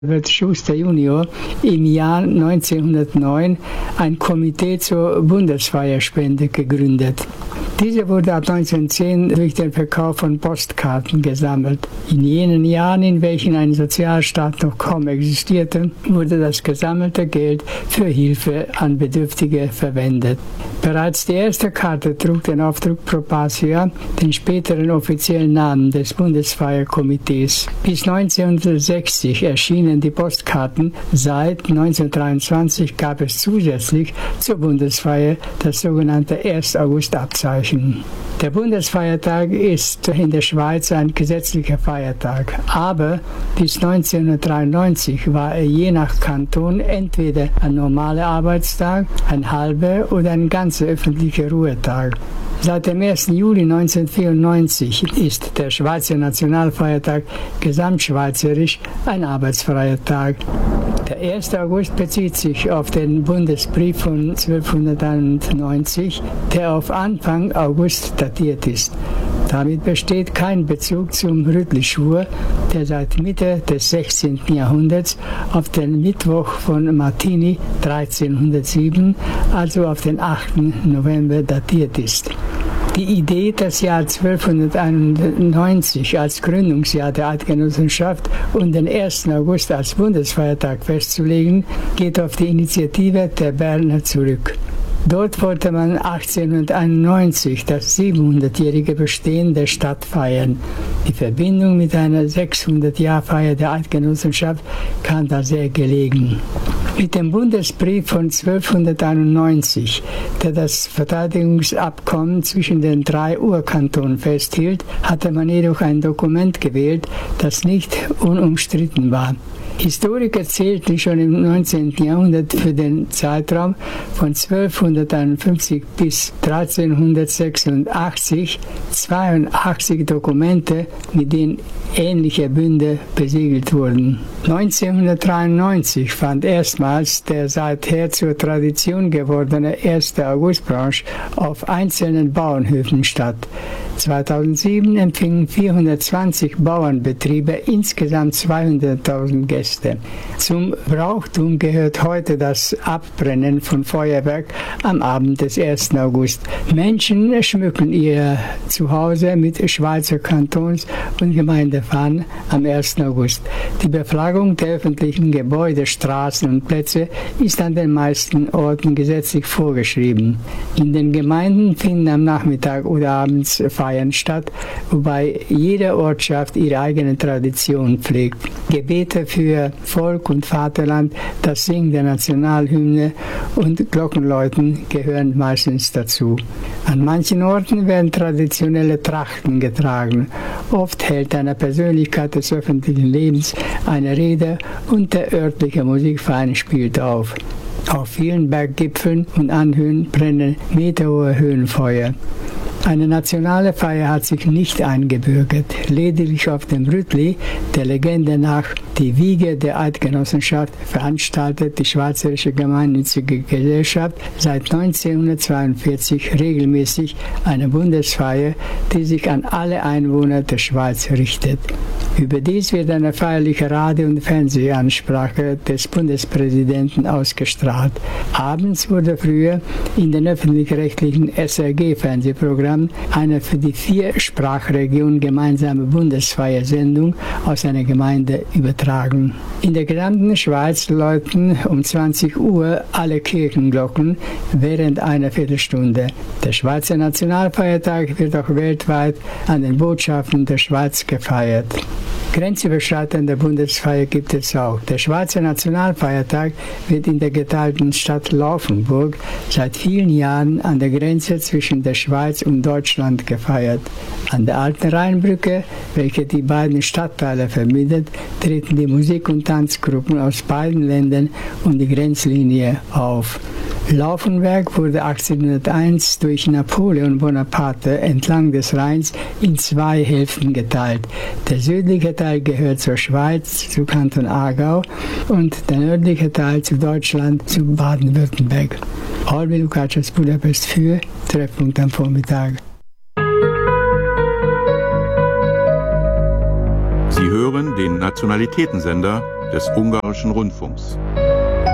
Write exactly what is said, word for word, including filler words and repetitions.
wird Schuster Junior im Jahr neunzehnhundertneun ein Komitee zur Bundeswehrspende gegründet. Diese wurde ab neunzehnhundertzehn durch den Verkauf von Postkarten gesammelt. In jenen Jahren, in welchen ein Sozialstaat noch kaum existierte, wurde das gesammelte Geld für Hilfe an Bedürftige verwendet. Bereits die erste Karte trug den Aufdruck Pro Patria, den späteren offiziellen Namen des Bundeswehrkomitees. Bis neunzehnhundertsechzig erschienen die Postkarten. Seit neunzehnhundertdreiundzwanzig gab es zusätzlich zur Bundeswehr das sogenannte erster August-Abzeichen. Der Bundesfeiertag ist in der Schweiz ein gesetzlicher Feiertag, aber bis neunzehnhundertdreiundneunzig war er je nach Kanton entweder ein normaler Arbeitstag, ein halber oder ein ganzer öffentlicher Ruhetag. Seit dem ersten Juli neunzehnhundertvierundneunzig ist der Schweizer Nationalfeiertag gesamtschweizerisch ein arbeitsfreier Tag. Der erster August bezieht sich auf den Bundesbrief von zwölfhunderteinundneunzig, der auf Anfang August datiert ist. Damit besteht kein Bezug zum Rütli-Schwur, der seit Mitte des sechzehnten Jahrhunderts auf den Mittwoch von Martini dreizehnhundertsieben, also auf den achten November datiert ist. Die Idee, das Jahr zwölfhunderteinundneunzig als Gründungsjahr der Eidgenossenschaft und den ersten August als Bundesfeiertag festzulegen, geht auf die Initiative der Berner zurück. Dort wollte man achtzehnhunderteinundneunzig das siebenhundertjährige Bestehen der Stadt feiern. Die Verbindung mit einer sechshundert-Jahr-Feier der Eidgenossenschaft kam da sehr gelegen. Mit dem Bundesbrief von zwölfhunderteinundneunzig, der das Verteidigungsabkommen zwischen den drei Urkantonen festhielt, hatte man jedoch ein Dokument gewählt, das nicht unumstritten war. Historiker zählten schon im neunzehnten Jahrhundert für den Zeitraum von zwölfhunderteinundfünfzig bis dreizehnhundertsechsundachtzig zweiundachtzig Dokumente, mit denen ähnliche Bünde besiegelt wurden. neunzehnhundertdreiundneunzig fand erstmals der seither zur Tradition gewordene erster Augustbrunch auf einzelnen Bauernhöfen statt. zweitausendsieben empfingen vierhundertzwanzig Bauernbetriebe insgesamt zweihunderttausend Gäste. Zum Brauchtum gehört heute das Abbrennen von Feuerwerk am Abend des ersten August. Menschen schmücken ihr Zuhause mit Schweizer Kantons- und Gemeindefahnen am ersten August. Die Beflaggung der öffentlichen Gebäude, Straßen und Plätze ist an den meisten Orten gesetzlich vorgeschrieben. In den Gemeinden finden am Nachmittag oder abends Feiern statt, wobei jede Ortschaft ihre eigene Tradition pflegt. Gebete für Volk und Vaterland, das Singen der Nationalhymne und Glockenläuten gehören meistens dazu. An manchen Orten werden traditionelle Trachten getragen. Oft hält eine Persönlichkeit des öffentlichen Lebens eine Rede und der örtliche Musikverein spielt auf. Auf vielen Berggipfeln und Anhöhen brennen meterhohe Höhenfeuer. Eine nationale Feier hat sich nicht eingebürgert. Lediglich auf dem Rütli, der Legende nach die Wiege der Eidgenossenschaft, veranstaltet die Schweizerische Gemeinnützige Gesellschaft seit neunzehnhundertzweiundvierzig regelmäßig eine Bundesfeier, die sich an alle Einwohner der Schweiz richtet. Überdies wird eine feierliche Radio- und Fernsehansprache des Bundespräsidenten ausgestrahlt. Abends wurde früher in den öffentlich-rechtlichen S R G-Fernsehprogrammen eine für die vier Sprachregionen gemeinsame Bundesfeiersendung aus einer Gemeinde übertragen. In der gesamten Schweiz läuten um zwanzig Uhr alle Kirchenglocken während einer Viertelstunde. Der Schweizer Nationalfeiertag wird auch weltweit an den Botschaften der Schweiz gefeiert. Grenzüberschreitende Bundesfeier gibt es auch. Der Schweizer Nationalfeiertag wird in der geteilten Stadt Laufenburg seit vielen Jahren an der Grenze zwischen der Schweiz und Deutschland gefeiert. An der alten Rheinbrücke, welche die beiden Stadtteile verbindet, treten die Musik- und Tanzgruppen aus beiden Ländern um die Grenzlinie auf. Laufenberg wurde achtzehnhunderteins durch Napoleon Bonaparte entlang des Rheins in zwei Hälften geteilt. Der südliche Teil gehört zur Schweiz, zu Kanton Aargau, und der nördliche Teil zu Deutschland, zu Baden-Württemberg. Olvi Lukács, Budapest für Treffpunkt am Vormittag. Sie hören den Nationalitätensender des Ungarischen Rundfunks.